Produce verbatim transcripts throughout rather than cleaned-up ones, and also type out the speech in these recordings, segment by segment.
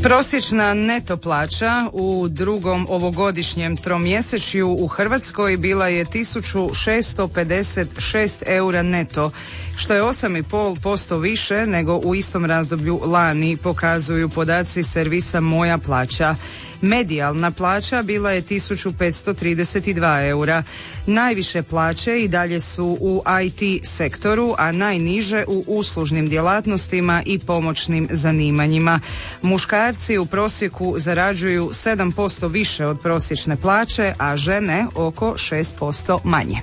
Prosječna neto plaća u drugom ovogodišnjem tromjesečju u Hrvatskoj bila je tisuću šesto pedeset šest eura neto, što je osam zarez pet posto više nego u istom razdoblju lani, pokazuju podaci servisa Moja plaća. Medijalna plaća bila je tisuću petsto trideset dva eura. Najviše plaće i dalje su u I T sektoru, a najniže u uslužnim djelatnostima i pomoćnim zanimanjima. Muškarci u prosjeku zarađuju sedam posto više od prosječne plaće, a žene oko šest posto manje.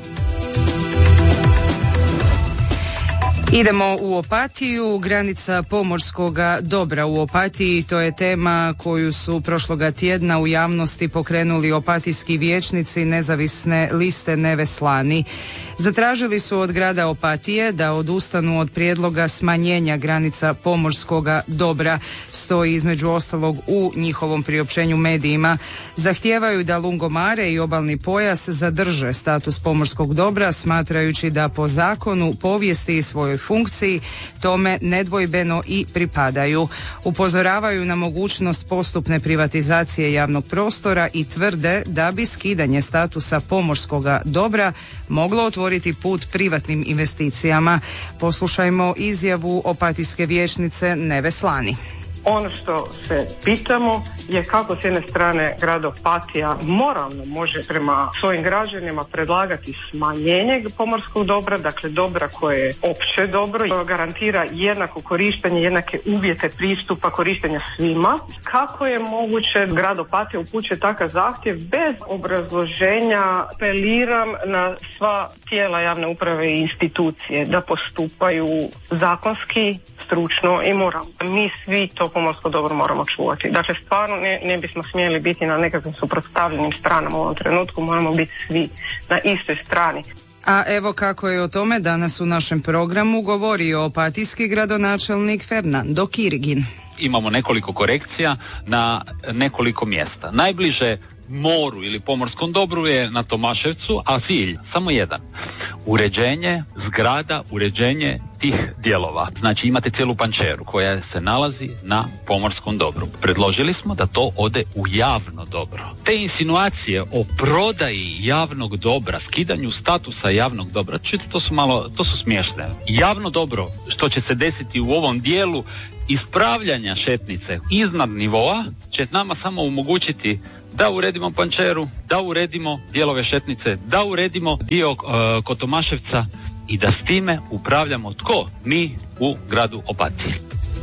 Idemo u Opatiju, granica pomorskoga dobra u Opatiji, to je tema koju su prošloga tjedna u javnosti pokrenuli opatijski vijećnici nezavisne liste Neveslani. Zatražili su od grada Opatije da odustanu od prijedloga smanjenja granica pomorskoga dobra, stoji između ostalog u njihovom priopćenju medijima. Zahtijevaju da lungomare i obalni pojas zadrže status pomorskog dobra, smatrajući da po zakonu, povijesti i svojoj funkciji tome nedvojbeno i pripadaju. Upozoravaju na mogućnost postupne privatizacije javnog prostora i tvrde da bi skidanje statusa pomorskoga dobra moglo otvoriti put privatnim investicijama. Poslušajmo izjavu opatijske vijećnice Neveslani. Ono što se pitamo je kako s jedne strane grad Opatija moralno može prema svojim građanima predlagati smanjenje pomorskog dobra, dakle dobra koje je opće dobro, garantira jednako korištenje, jednake uvjete pristupa korištenja svima. Kako je moguće grad Opatija upućuje takav zahtjev bez obrazloženja? Apeliram na sva tijela javne uprave i institucije da postupaju zakonski, stručno i moralno. Mi svi to pomorsko dobro moramo čuvati. Dakle, stvarno ne, ne bismo smjeli biti na nekakvim suprotstavljenim stranama u ovom trenutku, moramo biti svi na istoj strani. A evo kako je o tome danas u našem programu govorio opatijski gradonačelnik Fernando Kirigin. Imamo nekoliko korekcija na nekoliko mjesta. Najbliže moru ili pomorskom dobru je na Tomaševcu, a cilj samo jedan. Uređenje zgrada, uređenje tih dijelova. Znači imate cijelu pančeru koja se nalazi na pomorskom dobru. Predložili smo da to ode u javno dobro. Te insinuacije o prodaji javnog dobra, skidanju statusa javnog dobra, čujte, to su malo, to su smiješne. Javno dobro, što će se desiti u ovom dijelu ispravljanja šetnice iznad nivoa, će nama samo omogućiti da uredimo pančeru, da uredimo dijelove šetnice, da uredimo dio uh, kod Tomaševca i da s time upravljamo tko? Mi u gradu Opatiji.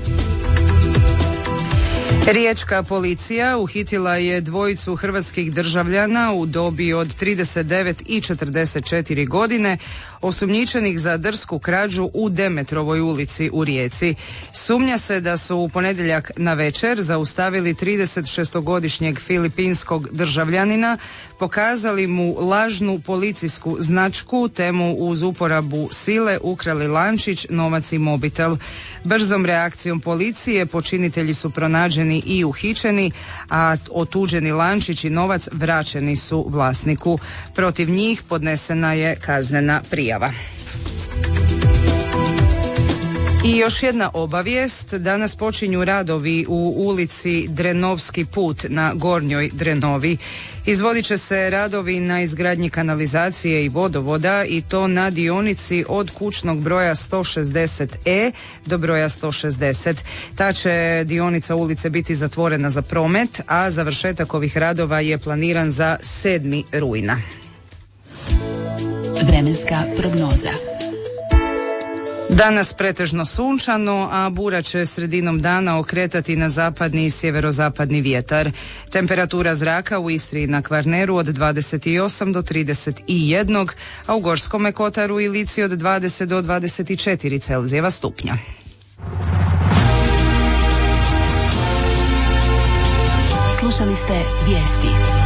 Riječka policija uhitila je dvojicu hrvatskih državljana u dobi od trideset devet i četrdeset četiri godine, osumnjičenih za drsku krađu u Demetrovoj ulici u Rijeci. Sumnja se da su u ponedjeljak navečer zaustavili tridesetšestogodišnjeg filipinskog državljanina, pokazali mu lažnu policijsku značku te mu uz uporabu sile ukrali lančić, novac i mobitel. Brzom reakcijom policije počinitelji su pronađeni i uhićeni, a otuđeni lančić i novac vraćeni su vlasniku. Protiv njih podnesena je kaznena prijava. I još jedna obavijest, danas počinju radovi u ulici Drenovski put na Gornjoj Drenovi. Izvodit će se radovi na izgradnji kanalizacije i vodovoda i to na dionici od kućnog broja sto šezdeset E do broja sto šezdeset. Ta će dionica ulice biti zatvorena za promet, a završetak ovih radova je planiran za sedmog rujna. Vremenska prognoza. Danas pretežno sunčano, a bura će sredinom dana okretati na zapadni i sjeverozapadni vjetar. Temperatura zraka u Istri i na Kvarneru od dvadeset osam do trideset jedan, a u Gorskome kotaru i Lici od dvadeset do dvadeset četiri Celzijeva stupnja. Slušali ste vijesti.